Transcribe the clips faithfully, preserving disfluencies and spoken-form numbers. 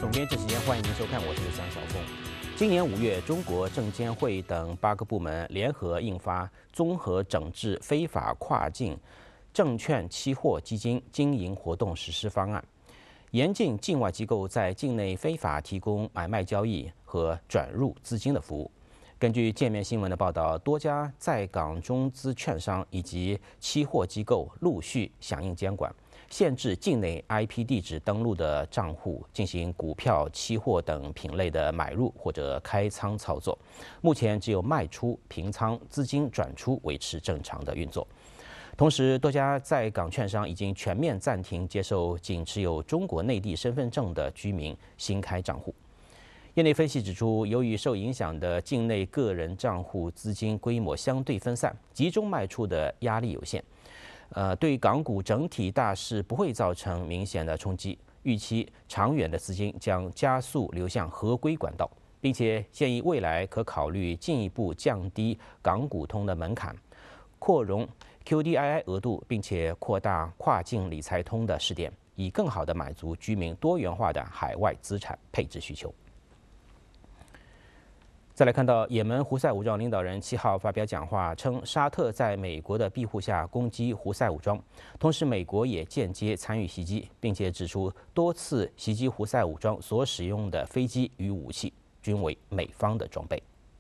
总编这时间，欢迎您收看，我是张晓峰。今年五月，中国证监会等八个部门联合印发《综合整治非法跨境证券期货基金经营活动实施方案》，严禁境外机构在境内非法提供买卖交易和转入资金的服务。根据界面新闻的报道，多家在港中资券商以及期货机构陆续响应监管，限制境内 I P 地址登录的账户进行股票、期货等品类的买入或者开仓操作。目前只有卖出、平仓、资金转出维持正常的运作。同时，多家在港券商已经全面暂停接受仅持有中国内地身份证的居民新开账户。业内分析指出，由于受影响的境内个人账户资金规模相对分散，集中卖出的压力有限，呃，对港股整体大势不会造成明显的冲击。预期长远的资金将加速流向合规管道，并且建议未来可考虑进一步降低港股通的门槛，扩容 Q D I I 额度，并且扩大跨境理财通的试点，以更好地满足居民多元化的海外资产配置需求。再来看到，也门胡塞武装领导人七号发表讲话，称沙特在美国的庇护下攻击胡塞武装，同时美国也间接参与袭击，并且指出多次袭击胡塞武装所使用的飞机与武器均为美方的装备。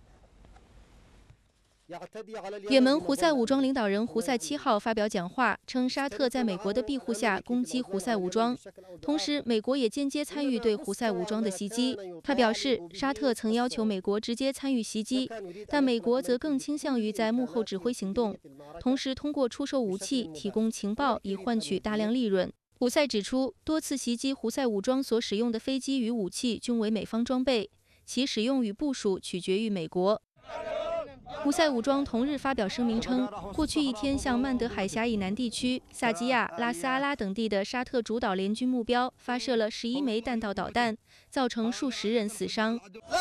也门胡塞武装领导人胡塞七号发表讲话，称沙特在美国的庇护下攻击胡塞武装，同时美国也间接参与对胡塞武装的袭击。他表示，沙特曾要求美国直接参与袭击，但美国则更倾向于在幕后指挥行动，同时通过出售武器、提供情报以换取大量利润。胡塞指出，多次袭击胡塞武装所使用的飞机与武器均为美方装备，其使用与部署取决于美国。胡塞武装同日发表声明称，过去一天向曼德海峡以南地区、萨基亚、拉斯阿拉等地的沙特主导联军目标发射了十一枚弹道导弹，造成数十人死伤。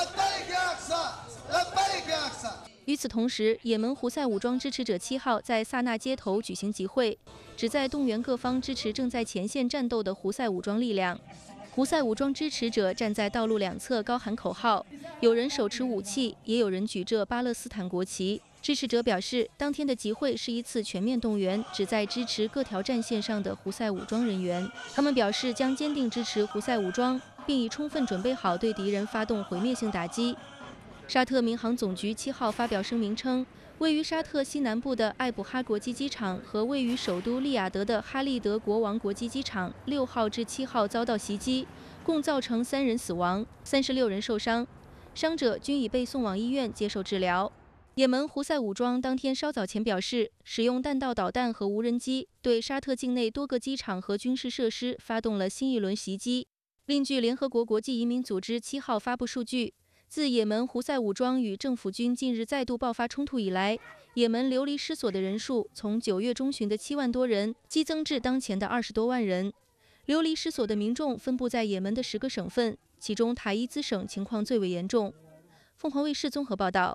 与此同时，也门胡塞武装支持者七号在萨那街头举行集会，旨在动员各方支持正在前线战斗的胡塞武装力量。胡塞武装支持者站在道路两侧高喊口号，有人手持武器，也有人举着巴勒斯坦国旗。支持者表示，当天的集会是一次全面动员，旨在支持各条战线上的胡塞武装人员。他们表示将坚定支持胡塞武装，并已充分准备好对敌人发动毁灭性打击。沙特民航总局七号发表声明称，位于沙特西南部的艾卜哈国际机场和位于首都利雅得的哈利德国王国际机场六号至七号遭到袭击，共造成三人死亡，三十六人受伤，伤者均已被送往医院接受治疗。也门胡塞武装当天稍早前表示，使用弹道导弹和无人机对沙特境内多个机场和军事设施发动了新一轮袭击。另据联合国国际移民组织七号发布数据，自也门胡塞武装与政府军近日再度爆发冲突以来，也门流离失所的人数从九月中旬的七万多人激增至当前的二十多万人。流离失所的民众分布在也门的十个省份，其中塔伊兹省情况最为严重。凤凰卫视综合报道。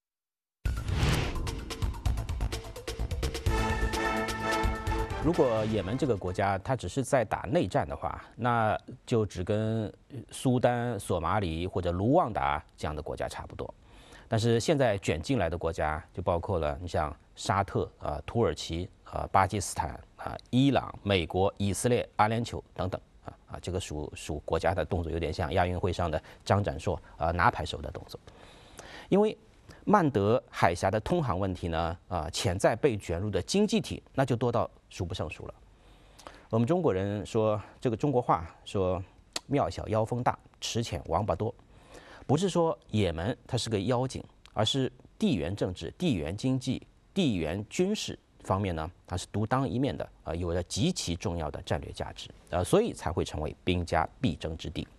如果也门这个国家它只是在打内战的话，那就只跟苏丹、索马里或者卢旺达这样的国家差不多。但是现在卷进来的国家就包括了你像沙特、啊、呃、土耳其、啊、呃、巴基斯坦、啊、呃、伊朗、美国、以色列、阿联酋等等啊啊，这个属属国家的动作有点像亚运会上的张展硕啊、呃、拿牌手的动作，因为曼德海峡的通航问题呢，啊、呃，潜在被卷入的经济体那就多到数不胜数了。我们中国人说这个中国话说“庙小妖风大，池浅王八多”，不是说也门它是个妖精，而是地缘政治、地缘经济、地缘军事方面呢，它是独当一面的，啊、呃，有着极其重要的战略价值，呃，所以才会成为兵家必争之地。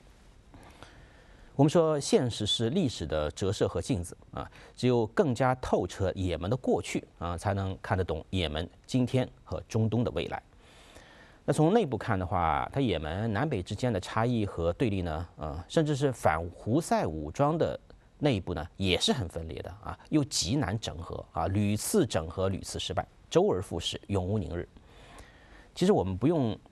我们说，现实是历史的折射和镜子啊，只有更加透彻也门的过去啊，才能看得懂也门今天和中东的未来。那从内部看的话，它也门南北之间的差异和对立呢，呃，甚至是反胡塞武装的内部呢，也是很分裂的啊，又极难整合啊，屡次整合屡次失败，周而复始，永无宁日。其实我们不用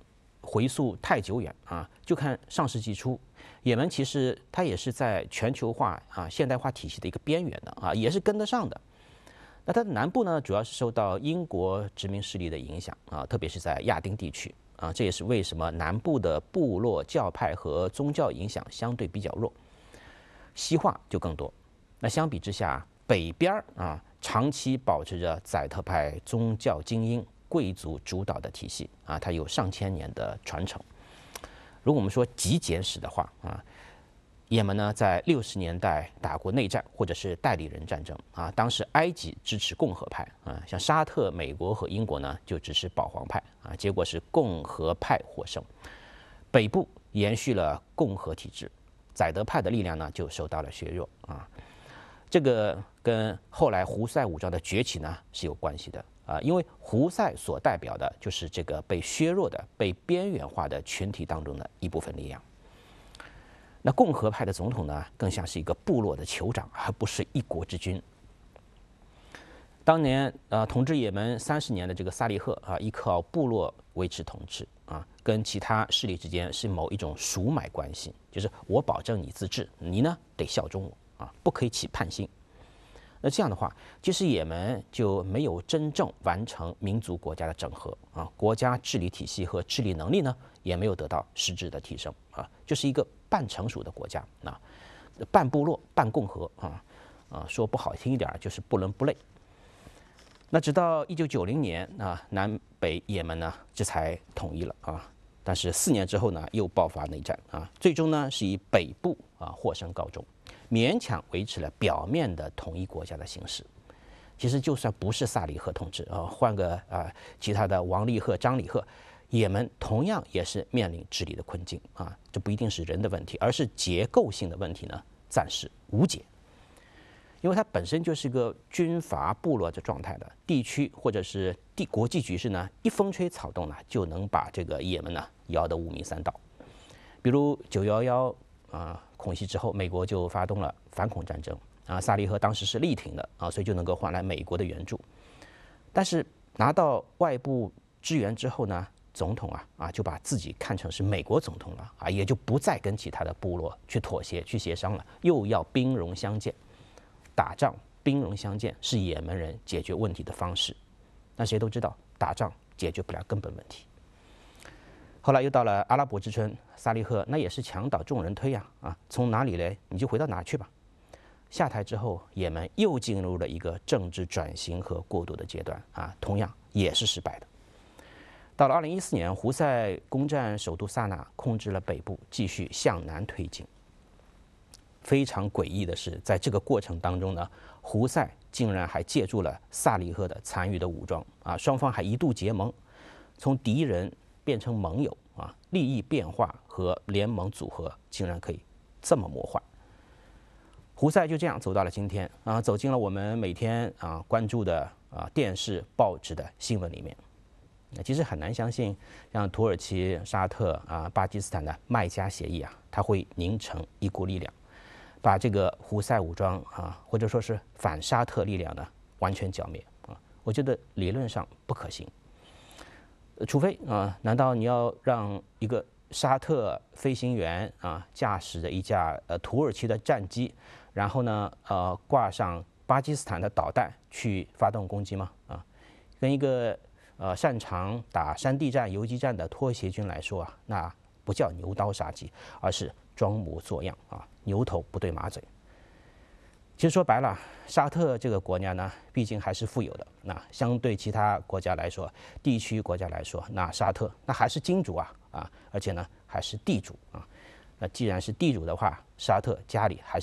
回溯太久远啊，就看上世纪初，也门其实它也是在全球化啊现代化体系的一个边缘的啊，也是跟得上的。那它的南部呢，主要是受到英国殖民势力的影响啊，特别是在亚丁地区啊，这也是为什么南部的部落教派和宗教影响相对比较弱，西化就更多。那相比之下，北边儿啊，长期保持着宰特派宗教精英、贵族主导的体系啊，它有上千年的传承。如果我们说极简史的话啊，也门呢在六十年代打过内战或者是代理人战争啊，当时埃及支持共和派啊，像沙特、美国和英国呢就支持保皇派啊，结果是共和派获胜。北部延续了共和体制，宰德派的力量呢就受到了削弱啊。这个跟后来胡塞武装的崛起呢是有关系的啊，因为胡塞所代表的就是这个被削弱的、被边缘化的群体当中的一部分力量。那共和派的总统呢，更像是一个部落的酋长，而不是一国之君。当年呃统治也门三十年的这个萨利赫啊，依靠部落维持统治啊，跟其他势力之间是某一种赎买关系，就是我保证你自治，你呢得效忠我。啊，不可以起叛心。那这样的话，其实也门就没有真正完成民族国家的整合啊，国家治理体系和治理能力呢，也没有得到实质的提升啊，就是一个半成熟的国家啊，半部落半共和啊啊，说不好听一点就是不伦不类。那直到一九九零年啊，南北也门呢这才统一了啊，但是四年之后呢，又爆发内战啊，最终呢是以北部啊获胜告终。勉强维持了表面的统一国家的形式。其实就算不是萨利赫统治啊，换个啊其他的王利赫、张利赫，也门同样也是面临治理的困境啊。这不一定是人的问题，而是结构性的问题呢，暂时无解。因为它本身就是一个军阀部落的状态的地区，或者是地国际局势呢，一风吹草动呢，就能把这个也门呢摇得五迷三道。比如九幺幺。啊，恐袭之后，美国就发动了反恐战争啊，萨利赫当时是力挺的啊，所以就能够换来美国的援助。但是拿到外部支援之后呢，总统啊啊就把自己看成是美国总统了啊，也就不再跟其他的部落去妥协、去协商了，又要兵戎相见。打仗兵戎相见是也门人解决问题的方式，那谁都知道，打仗解决不了根本问题。后来又到了阿拉伯之春，萨利赫那也是墙倒众人推呀啊，从哪里来你就回到哪去吧。下台之后，也门又进入了一个政治转型和过渡的阶段啊，同样也是失败的。到了二零一四年，胡塞攻占首都萨那，控制了北部，继续向南推进。非常诡异的是，在这个过程当中呢，胡塞竟然还借助了萨利赫的残余的武装啊，双方还一度结盟，从敌人变成盟友啊，利益变化和联盟组合竟然可以这么魔幻。胡塞就这样走到了今天啊，走进了我们每天啊关注的啊电视、报纸的新闻里面。其实很难相信，像土耳其、沙特啊、巴基斯坦的麦加协议啊，它会凝成一股力量，把这个胡塞武装啊，或者说是反沙特力量呢，完全剿灭啊。我觉得理论上不可行。除非啊，难道你要让一个沙特飞行员啊驾驶着一架呃土耳其的战机，然后呢呃挂上巴基斯坦的导弹去发动攻击吗？啊，跟一个呃擅长打山地战、游击战的拖鞋军来说啊，那不叫牛刀杀鸡，而是装模作样啊，牛头不对马嘴。其实说白了，沙特这个国家呢，毕竟还是富有的。那相对其他国家来说，地区国家来说，那沙特那还是金主啊啊，而且呢还是地主啊。那既然是地主的话，沙特家里还是